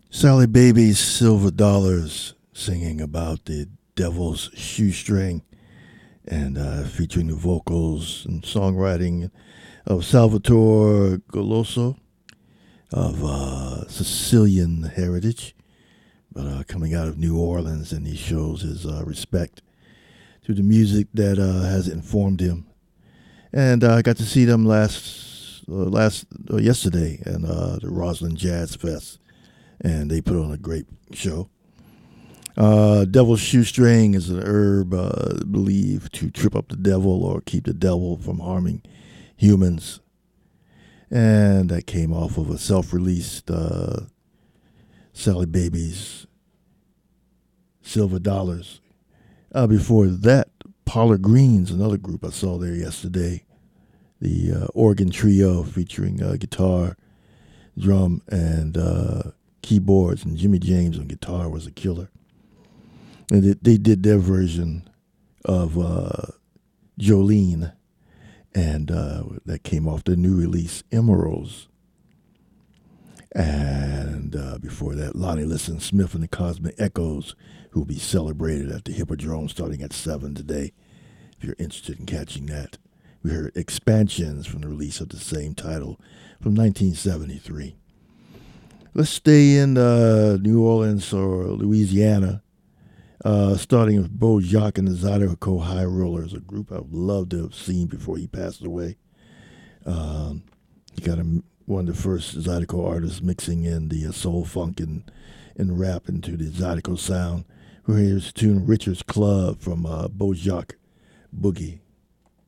Sally Baby's Silver Dollars singing about the devil's shoestring and featuring the vocals and songwriting of Salvatore Goloso of Sicilian heritage, but coming out of New Orleans, and he shows his respect to the music that has informed him. And I got to see them yesterday at the Roslyn Jazz Fest, and they put on a great show. Devil's shoestring is an herb believed to trip up the devil or keep the devil from harming humans. And that came off of a self-released Sally Baby's Silver Dollars. Before that, Pollard Greens, another group I saw there yesterday. The organ trio featuring guitar, drum, and keyboards, and Jimmy James on guitar was a killer. And they did their version of Jolene, and that came off their new release, Emeralds. And before that, Lonnie Liston Smith and the Cosmic Echoes, who will be celebrated at the Hippodrome starting at 7 today, if you're interested in catching that. We heard Expansions from the release of the same title from 1973. Let's stay in New Orleans or Louisiana, starting with Bo Jacques and the Zydeco High Rollers, a group I'd love to have seen before he passed away. He got one of the first Zydeco artists mixing in the soul, funk, and rap into the Zydeco sound. Here's the tune Richard's Club from Bo Jacques Boogie.